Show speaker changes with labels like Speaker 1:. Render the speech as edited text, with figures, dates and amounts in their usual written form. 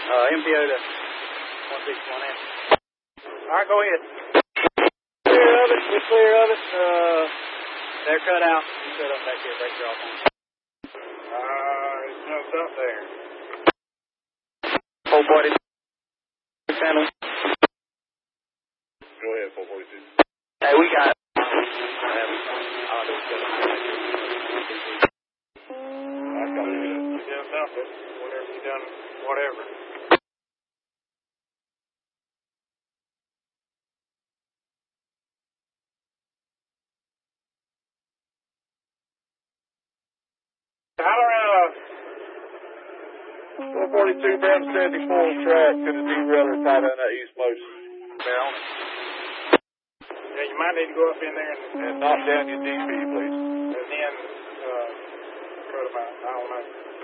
Speaker 1: MPO to 161 in. Alright, go ahead. Clear of it, we're clear of it. They're cut out. You cut up back here, break your off on.
Speaker 2: It's jumped up there.
Speaker 1: 440. Channel.
Speaker 2: Go ahead, 442.
Speaker 1: Hey, we got it.
Speaker 2: I got it. You done something. Whatever you done, whatever. Tyler, 442 down 74 track to the derailleur tied on that east most down. Yeah, you might need to go up in there and knock down your DP, please. And then cut them out. I don't know.